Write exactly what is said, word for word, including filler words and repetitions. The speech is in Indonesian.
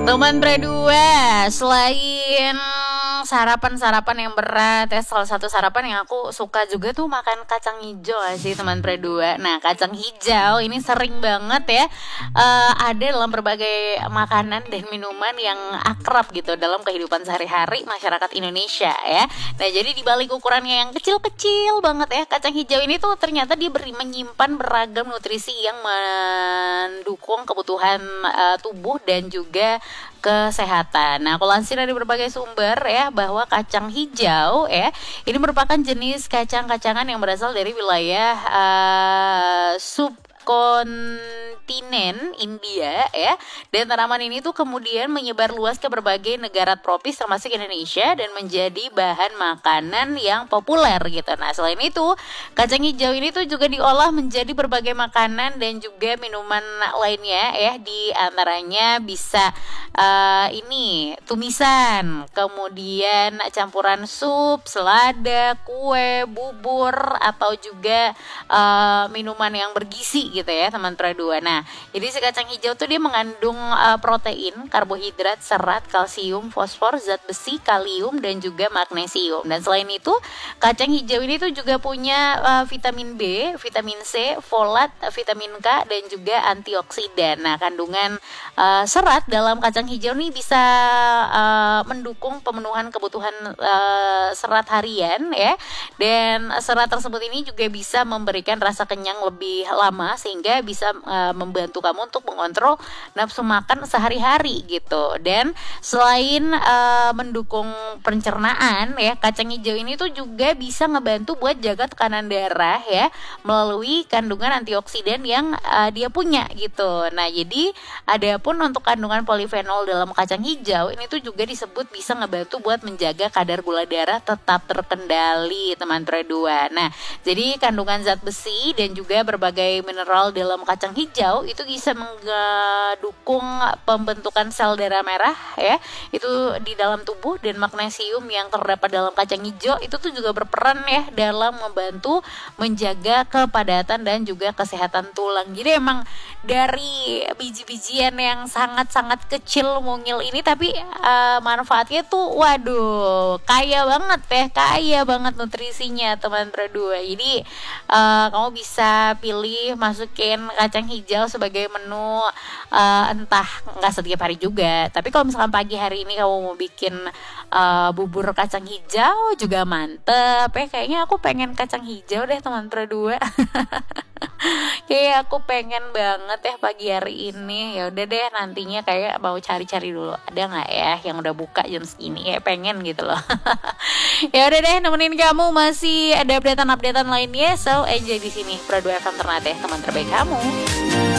Teman berdua, selain sarapan-sarapan yang berat ya, salah satu sarapan yang aku suka juga tuh makan kacang hijau gak sih teman berdua. Nah, kacang hijau ini sering banget ya uh, ada dalam berbagai makanan dan minuman yang akrab gitu dalam kehidupan sehari-hari masyarakat Indonesia ya. Nah, jadi di balik ukurannya yang kecil-kecil banget ya, kacang hijau ini tuh ternyata dia beri menyimpan beragam nutrisi yang mendukung kebutuhan uh, tubuh dan juga kesehatan. Nah, aku lansir dari berbagai sumber ya bahwa kacang hijau ya ini merupakan jenis kacang-kacangan yang berasal dari wilayah uh, subkontinen India ya. Dan tanaman ini tuh kemudian menyebar luas ke berbagai negara tropis termasuk Indonesia dan menjadi bahan makanan yang populer gitu. Nah, selain itu, kacang hijau ini tuh juga diolah menjadi berbagai makanan dan juga minuman lainnya ya. Di antaranya bisa Uh, ini tumisan, kemudian campuran sup, selada, kue, bubur atau juga uh, minuman yang bergizi gitu ya teman berdua. Nah, jadi si kacang hijau tuh dia mengandung uh, protein, karbohidrat, serat, kalsium, fosfor, zat besi, kalium dan juga magnesium. Dan selain itu, kacang hijau ini tuh juga punya uh, vitamin B, vitamin C, folat, vitamin K dan juga antioksidan. Nah, kandungan uh, serat dalam kacang hijau nih bisa uh, mendukung pemenuhan kebutuhan uh, serat harian ya, dan serat tersebut ini juga bisa memberikan rasa kenyang lebih lama sehingga bisa uh, membantu kamu untuk mengontrol nafsu makan sehari-hari gitu. Dan selain uh, mendukung pencernaan ya, kacang hijau ini tuh juga bisa ngebantu buat jaga tekanan darah ya melalui kandungan antioksidan yang uh, dia punya gitu. Nah, jadi adapun untuk kandungan polifenol dalam kacang hijau ini tuh juga disebut bisa ngebantu buat menjaga kadar gula darah tetap terkendali teman berdua. Nah, jadi kandungan zat besi dan juga berbagai mineral dalam kacang hijau itu bisa mendukung pembentukan sel darah merah ya itu di dalam tubuh, dan magnesium yang terdapat dalam kacang hijau itu tuh juga berperan ya dalam membantu menjaga kepadatan dan juga kesehatan tulang. Jadi emang dari biji-bijian yang sangat-sangat kecil mungil ini tapi uh, manfaatnya tuh waduh kaya banget ya, kaya banget nutrisinya teman berdua. Jadi uh, kamu bisa pilih masukin kacang hijau sebagai menu uh, entah nggak setiap hari juga, tapi kalau misalkan pagi hari ini kamu mau bikin uh, bubur kacang hijau juga mantep ya. Kayaknya aku pengen kacang hijau deh teman berdua. Kayak aku pengen banget ya pagi hari ini. Ya udah deh, nantinya kayak mau cari-cari dulu ada nggak ya yang udah buka jam segini, kayak pengen gitu loh. Ya udah deh, nemenin kamu masih ada updatean-updatean lainnya. So enjoy di sini Pro dua F M Ternate, teman terbaik kamu.